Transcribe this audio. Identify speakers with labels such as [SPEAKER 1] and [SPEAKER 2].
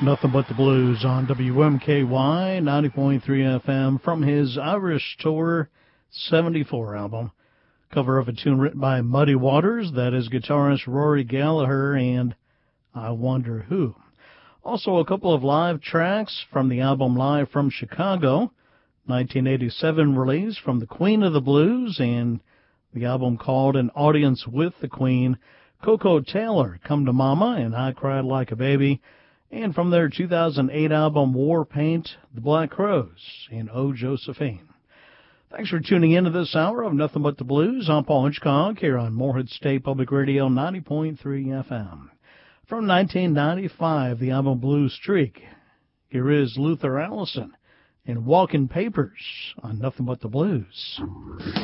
[SPEAKER 1] Nothing But the Blues on WMKY 90.3 FM from his Irish Tour 74 album. Cover of a tune written by Muddy Waters, that is guitarist Rory Gallagher, and I Wonder Who. Also a couple of live tracks from the album Live from Chicago, 1987 release from the Queen of the Blues, and the album called An Audience with the Queen, Koko Taylor, Come to Mama, and I Cried Like a Baby. And from their 2008 album War Paint, The Black Crowes, and Oh Josephine. Thanks for tuning in to this hour of Nothing But the Blues. I'm Paul Hitchcock here on Morehead State Public Radio 90.3 FM. From 1995, the album Blue Streak. Here is Luther Allison and Walking Papers on Nothing But the Blues.